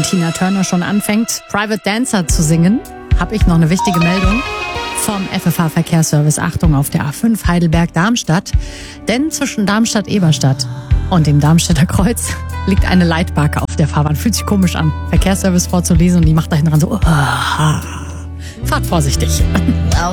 Tina Turner schon anfängt, Private Dancer zu singen, habe ich noch eine wichtige Meldung vom FFH-Verkehrsservice. Achtung auf der A5 Heidelberg-Darmstadt. Denn zwischen Darmstadt-Eberstadt und dem Darmstädter Kreuz liegt eine Leitbarke auf der Fahrbahn. Fühlt sich komisch an, Verkehrsservice vorzulesen und die macht da hinten dran so, fahrt vorsichtig.